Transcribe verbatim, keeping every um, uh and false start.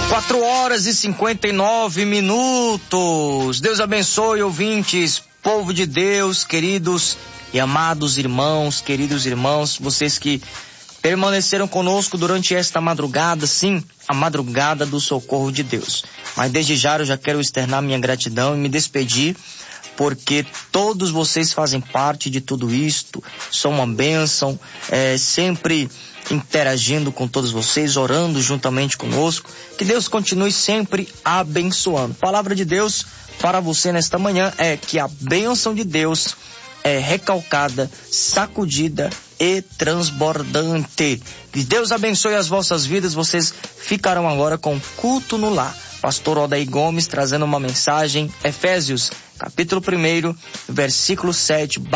Quatro horas e cinquenta e nove minutos. Deus abençoe, ouvintes, povo de Deus, queridos e amados irmãos, queridos irmãos, vocês que permaneceram conosco durante esta madrugada, sim, a madrugada do socorro de Deus. Mas desde já eu já quero externar minha gratidão e me despedir, porque todos vocês fazem parte de tudo isto, são uma bênção, é, sempre interagindo com todos vocês, orando juntamente conosco. Que Deus continue sempre abençoando. Palavra de Deus para você nesta manhã é que a bênção de Deus é recalcada, sacudida e transbordante. Que Deus abençoe as vossas vidas. Vocês ficarão agora com Culto no Lar. Pastor Odair Gomes trazendo uma mensagem, Efésios, capítulo primeiro, versículo sete.